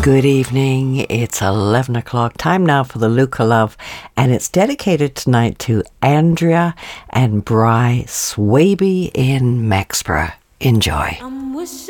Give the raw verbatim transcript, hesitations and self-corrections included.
Good evening. It's eleven o'clock. Time now for the Luca Love, and it's dedicated tonight to Andrea and Bry Swaby in Maxborough. Enjoy. I'm wishing